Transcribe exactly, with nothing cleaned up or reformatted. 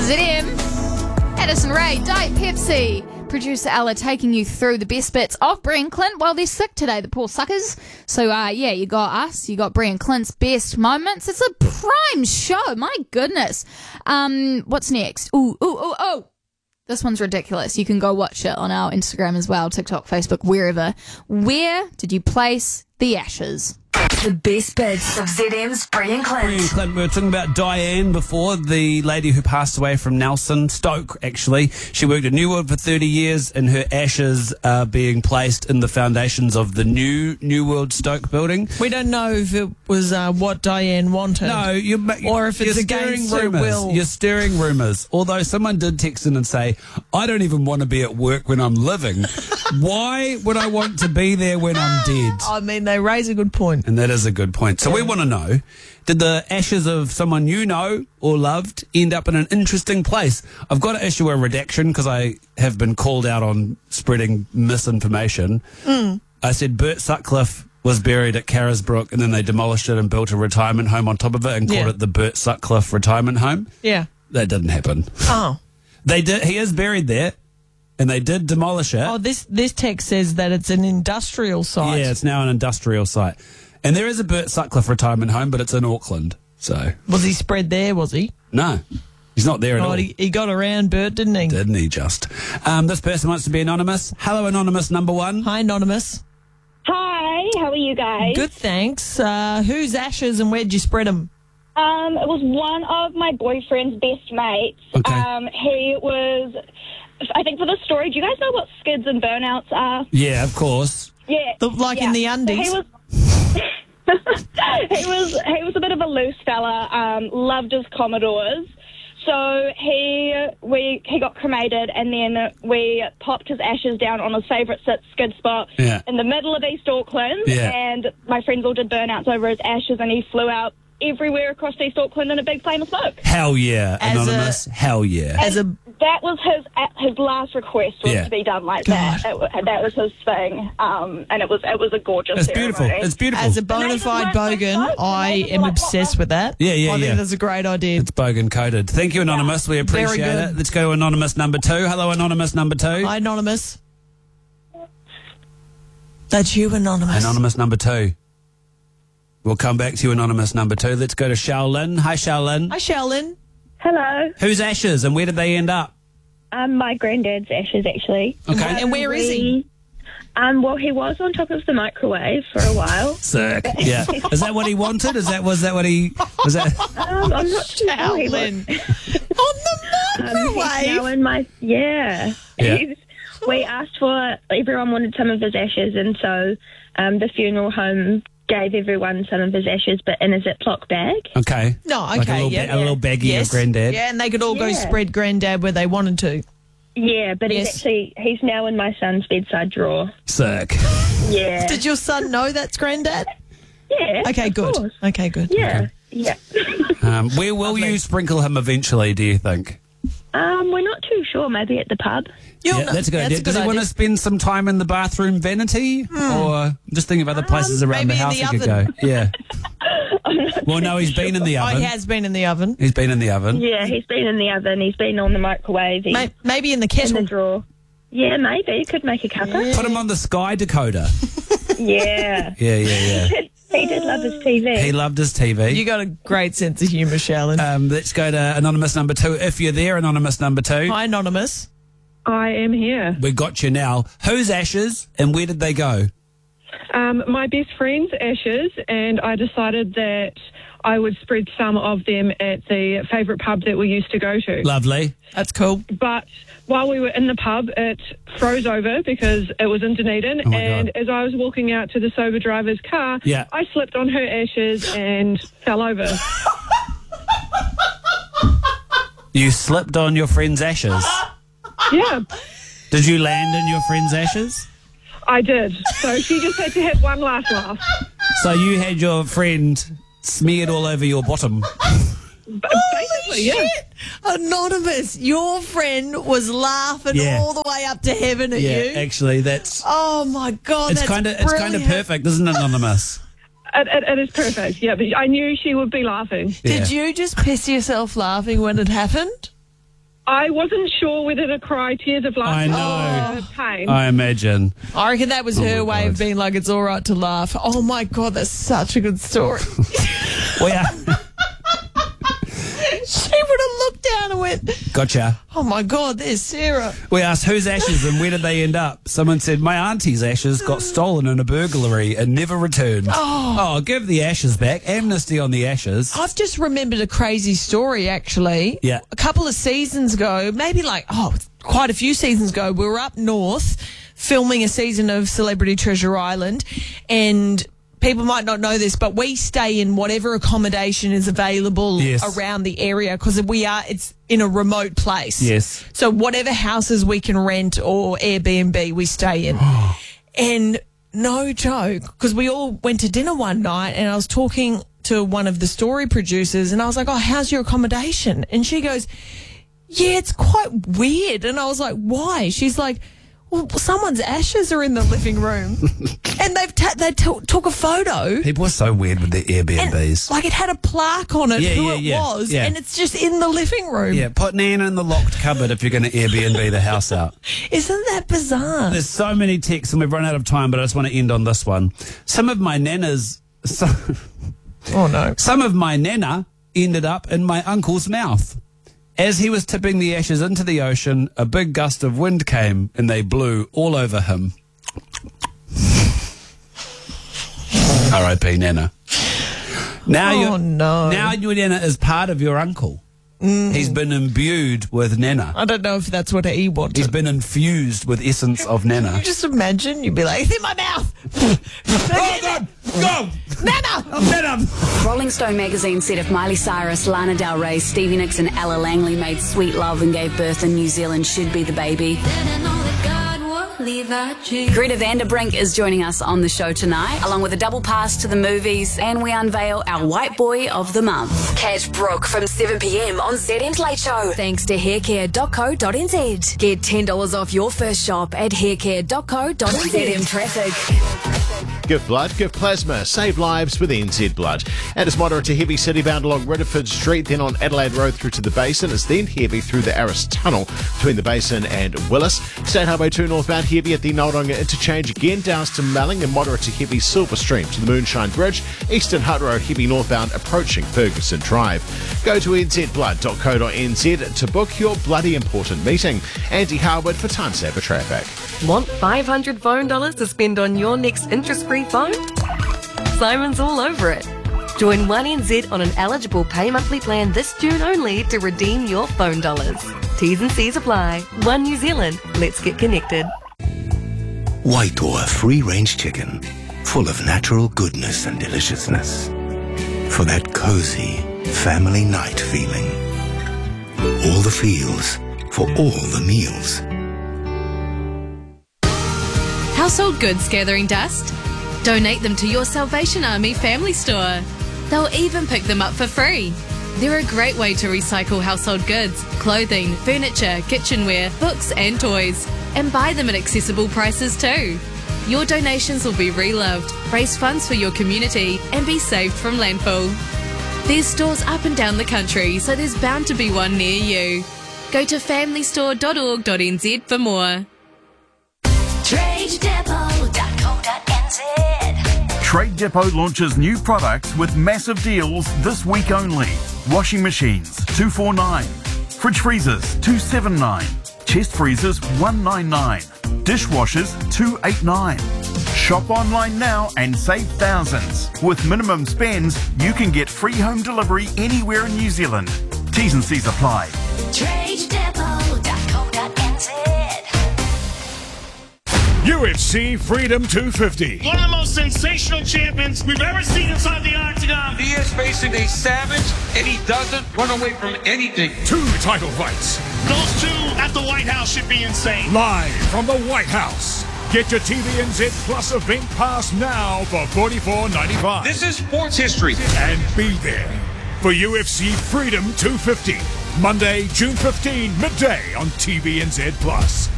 Z M, Addison Rae, Diet Pepsi. Producer Ella taking you through the best bits of Brie and Clint while they're sick today, the poor suckers. So, uh, yeah, you got us, you got Brie and Clint's best moments. It's a prime show, my goodness. Um, what's next? Ooh, ooh, ooh, ooh. This one's ridiculous. You can go watch it on our Instagram as well, TikTok, Facebook, wherever. Where did you place the ashes? The best bits of Z M's Brie and Clint. Brie and Clint, we were talking about Diane before, the lady who passed away from Nelson Stoke, actually. She worked at New World for thirty years, and her ashes are being placed in the foundations of the new New World Stoke building. We don't know if it was uh, what Diane wanted. No, you're, or if it's you're against stirring her rumours. will. You're stirring rumours. Although someone did text in and say, I don't even want to be at work when I'm living. Why would I want to be there when I'm dead? I mean, they raise a good point. And that is a good point. So we want to know, did the ashes of someone you know or loved end up in an interesting place? I've got to issue a redaction because I have been called out on spreading misinformation. Mm. I said Bert Sutcliffe was buried at Carisbrook and then they demolished it and built a retirement home on top of it and called Yeah. it the Bert Sutcliffe Retirement Home. Yeah. That didn't happen. Oh. They did. He is buried there and they did demolish it. Oh, this, this text says that it's an industrial site. Yeah, it's now an industrial site. And there is a Bert Sutcliffe retirement home, but it's in Auckland. So Was he spread there, was he? no, he's not there at Oh, all. he, he got around, Bert, didn't he? Didn't he just? Um, this person wants to be anonymous. Hello, anonymous number one. Hi, Anonymous. Hi, how are you guys? Good, thanks. Uh, whose ashes and where'd you spread them? Um, it was one of my boyfriend's best mates. Okay. Um, he was, I think for the story, do you guys know what skids and burnouts are? Yeah, of course. Yeah. The- like in yeah. the So undies? he was. he was he was a bit of a loose fella. Um, loved his Commodores. So he we he got cremated, and then we popped his ashes down on his favourite sit skid spot Yeah. in the middle of East Auckland. Yeah. And my friends all did burnouts over his ashes, and he flew out everywhere across East Auckland in a big flame of smoke. Hell yeah, As anonymous. Hell yeah. As a That was his his last request was Yeah. to be done like God. that. It, wa- that was his thing, um, and it was it was a gorgeous. It's beautiful. ceremony. It's beautiful. As a bona fide bogan, I am obsessed with that. Yeah, yeah, I think yeah. that's a great idea. It's bogan coded. Thank you, anonymous. We appreciate Very good. it. Let's go to anonymous number two. Hello, anonymous number two. Hi, Anonymous. That's you, Anonymous. Anonymous number two. We'll come back to you, anonymous number two. Let's go to Shaolin. Hi, Shaolin. Hi, Sheldon. Hello. Whose ashes and where did they end up? Um, my granddad's ashes, actually. Okay. And where is he? Um, well, he was on top of the microwave for a while. Sick. Yeah. Is that what he wanted? Is that was that what he was that? Um, I'm not too sure he was. Sheldon. On the Um, he's now microwave. in my yeah. Yeah. He's- we asked for everyone wanted some of his ashes, and so um, the funeral home gave everyone some of his ashes, but in a Ziploc bag. Okay. No, okay, Like a little, yeah, ba- a little baggie yes. of granddad. Yeah, and they could all go Yeah. spread Granddad where they wanted to. Yeah, but Yes. he's actually he's now in my son's bedside drawer. Sick. Yeah. Did your son know that's Granddad? Yeah. Okay, of good. course. Okay, good. Yeah. Yeah. Um, where will you sprinkle him eventually, do you think? um, we're not too sure. Maybe at the pub. You'll Yeah, know- that's a good idea. a Does good he want to idea. spend some time in the bathroom vanity? Or I'm just thinking of other places Um, around the maybe in house the he could go. oven. Yeah. Well, no, he's been in the Oh, oven. he has been in the oven. He's been in the oven. Yeah, he's been in the oven. He's been on the microwave. He's May- Maybe in the in kettle. the drawer. Yeah, maybe. Could make a cuppa. Put him on the Sky decoder. Yeah. Yeah, yeah, yeah. He did love his T V. He loved his T V. You got a great sense of humour, Sheldon. Um, let's go to anonymous number two. If you're there, anonymous number two, Hi, Anonymous. I am here. we got you now. Whose ashes and where did they go? Um, my best friend's ashes, and I decided that I would spread some of them at the favourite pub that we used to go to. Lovely. That's cool. But while we were in the pub, it froze over because it was in Dunedin. Oh my and God. as I was walking out to the sober driver's car, Yeah. I slipped on her ashes and fell over. You slipped on your friend's ashes. Yeah, Did you land in your friend's ashes? I did. So she just had to have one last laugh. So you had your friend smeared all over your bottom. But basically, yeah. Shit. Anonymous, your friend was laughing Yeah. all the way up to heaven at Yeah, you. actually, that's Oh my God, it's that's kind of it's kind of brilliant. perfect, isn't it, anonymous? It, it, it is perfect. Yeah, but I knew she would be laughing. Did Yeah. you just piss yourself laughing when it happened? I wasn't sure whether to cry tears of laughter I know. or pain. I imagine. I reckon that was Oh her my way of God. being like, it's all right to laugh. Oh, my God, that's such a good story. We are. She would have looked down and went, Gotcha. oh, my God, there's Sarah. We asked whose ashes and where did they end up? Someone said, my auntie's ashes got stolen in a burglary and never returned. Oh. oh, give the ashes back. Amnesty on the ashes. I've just remembered a crazy story, actually. Yeah. A couple of seasons ago, maybe like, oh, quite a few seasons ago, we were up north filming a season of Celebrity Treasure Island, and people might not know this, but we stay in whatever accommodation is available Yes. around the area because we are, it's in a remote place. Yes. So whatever houses we can rent or Airbnb, we stay in. And no joke, because we all went to dinner one night and I was talking to one of the story producers and I was like, oh, how's your accommodation? And she goes, yeah, it's quite weird. And I was like, why? She's like, well, someone's ashes are in the living room. And they've ta- they t- took a photo. People are so weird with their And, Airbnbs. like, it had a plaque on it, Yeah, who yeah, it yeah, was, yeah. and it's just in the living room. Yeah, put Nana in the locked cupboard if you're going to Airbnb the house out. Isn't that bizarre? There's so many texts and we've run out of time, but I just want to end on this one. Some of my nanas, some, Oh, no. some of my nana ended up in my uncle's mouth. As he was tipping the ashes into the ocean, a big gust of wind came and they blew all over him. R I P Nana. Now Oh, your- no. Now your Nana is part of your uncle. He's been imbued with Nana. I don't know if that's what he wanted. He's been infused with essence of Nana. You just imagine, you'd be like, it's in my mouth. Oh, God! Go! Nana! Nana! Rolling Stone magazine said if Miley Cyrus, Lana Del Rey, Stevie Nicks and Ella Langley made sweet love and gave birth in New Zealand, she'd be the baby. Greta Vanderbrink is joining us on the show tonight, along with a double pass to the movies, and we unveil our White Boy of the Month. Catch Brooke from seven p.m. on Z M's Late Show. Thanks to haircare dot co dot n z. Get ten dollars off your first shop at haircare dot co dot n z. Z M Traffic. Give blood, give plasma, save lives with N Z Blood. And it's moderate to heavy city-bound along Ridderford Street, then on Adelaide Road through to the Basin. It's then heavy through the Aris Tunnel between the Basin and Willis. State Highway two northbound heavy at the Noldonga Interchange again, down to Melling, and moderate to heavy Silver Stream to the Moonshine Bridge. Eastern Hutt Road heavy northbound approaching Ferguson Drive. Go to n z blood dot co dot n z to book your bloody important meeting. Andy Harwood for Time Saver Traffic. Want five hundred phone dollars to spend on your next interest-free phone? Simon's all over it. Join one N Z on an eligible pay monthly plan this June only to redeem your phone dollars. T's and C's apply. One New Zealand. Let's get connected. Waitoa free-range chicken, full of natural goodness and deliciousness. For that cozy family night feeling. All the feels for all the meals. Household goods gathering dust? Donate them to your Salvation Army family store. They'll even pick them up for free. They're a great way to recycle household goods, clothing, furniture, kitchenware, books and toys, and buy them at accessible prices too. Your donations will be reloved, raise funds for your community, and be saved from landfill. There's stores up and down the country, so there's bound to be one near you. Go to family store dot org dot n z for more. trade depot dot co dot n z. Trade Depot launches new products with massive deals this week only. Washing machines, two four nine. Fridge freezers, two seven nine. Chest freezers, one nine nine. Dishwashers, two eight nine. Shop online now and save thousands. With minimum spends, you can get free home delivery anywhere in New Zealand. T's and C's apply. trade depot dot co dot n z. U F C Freedom two fifty. One of the most sensational champions we've ever seen inside the octagon. He is facing a savage, and he doesn't run away from anything. Two title fights. Those two at the White House should be insane. Live from the White House. Get your T V N Z Plus event pass now for forty-four ninety-five. This is sports history. And be there for U F C Freedom two fifty. Monday, June fifteenth, midday on T V N Z Plus.